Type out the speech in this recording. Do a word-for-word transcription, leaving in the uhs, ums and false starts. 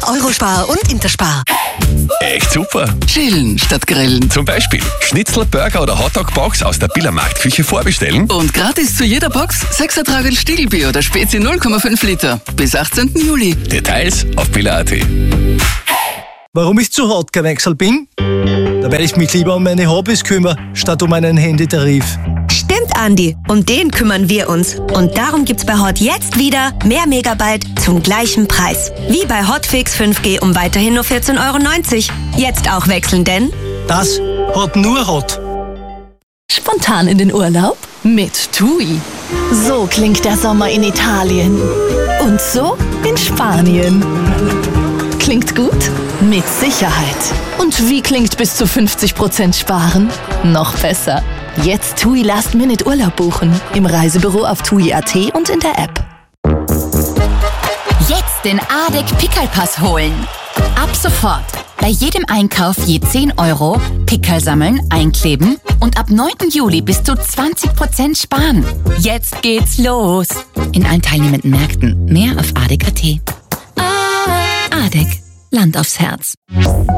Eurospar und Interspar. Echt super. Chillen statt grillen. Zum Beispiel Schnitzel, Burger oder Hotdog-Box aus der Biller Marktküche vorbestellen. Und gratis zu jeder Box sechser Tragel Stiegelbier oder Spezi null Komma fünf Liter. Bis achtzehnten Juli. Details auf biller punkt at. Warum ich zu hart gewechselt bin? Da werde ich mich lieber um meine Hobbys kümmern, statt um einen Handytarif. Stimmt, Andi. Um den kümmern wir uns. Und darum gibt's bei Hot jetzt wieder mehr Megabyte zum gleichen Preis. Wie bei Hotfix fünf G um weiterhin nur vierzehn Euro neunzig. Jetzt auch wechseln, denn Das hat nur Hot. Spontan in den Urlaub? Mit TUI. So klingt der Sommer in Italien. Und so in Spanien. Klingt gut? Mit Sicherheit. Und wie klingt bis zu fünfzig Prozent sparen? Noch besser. Jetzt TUI Last Minute Urlaub buchen. Im Reisebüro auf tui punkt at und in der App. Jetzt den A D E C Pickelpass holen. Ab sofort. Bei jedem Einkauf je zehn Euro, Pickel sammeln, einkleben und ab neunten Juli bis zu zwanzig Prozent sparen. Jetzt geht's los. In allen teilnehmenden Märkten. Mehr auf